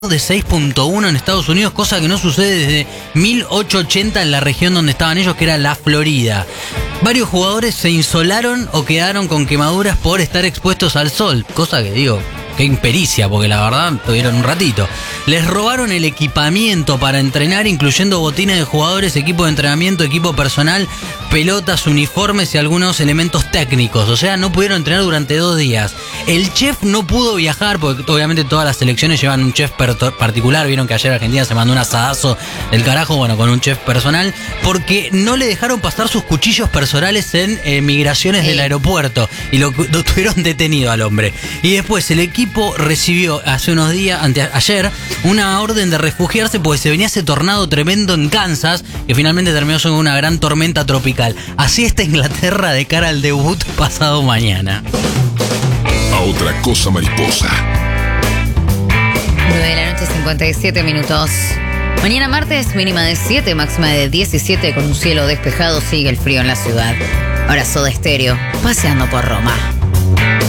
de 6.1 en Estados Unidos, cosa que no sucede desde 1880 en la región donde estaban ellos, que era la Florida. Varios jugadores se insolaron o quedaron con quemaduras por estar expuestos al sol, cosa que digo, qué impericia, porque la verdad tuvieron un ratito. Les robaron el equipamiento para entrenar, incluyendo botines de jugadores, equipo de entrenamiento, equipo personal, pelotas, uniformes y algunos elementos técnicos. O sea, no pudieron entrenar durante 2 días. El chef no pudo viajar, porque obviamente todas las selecciones llevan un chef particular. Vieron que ayer Argentina se mandó un asadazo del carajo, bueno, con un chef personal, porque no le dejaron pasar sus cuchillos personales en migraciones del aeropuerto y lo tuvieron detenido al hombre. Y después el equipo recibió hace unos días, ayer, una orden de refugiarse porque se venía ese tornado tremendo en Kansas, que finalmente terminó siendo una gran tormenta tropical. Así está Inglaterra de cara al debut pasado mañana. A otra cosa, mariposa. 9 de la noche, 57 minutos. Mañana martes, mínima de 7, máxima de 17, con un cielo despejado. Sigue el frío en la ciudad. Ahora Soda Stereo, paseando por Roma.